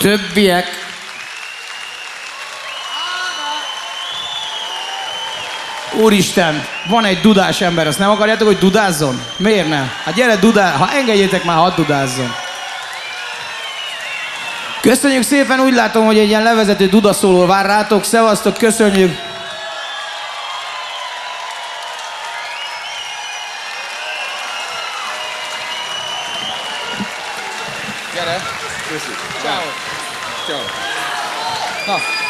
többiek... Úristen, van egy dudás ember, azt nem akarjátok, hogy dudázzon? Miért nem? Hát gyere, ha engedjétek már, hadd dudázzon. Köszönjük szépen, úgy látom, hogy egy ilyen levezető dudaszóló vár rátok. Szevasztok, köszönjük! Gyere! Köszönjük! Ciao! Ciao! Na!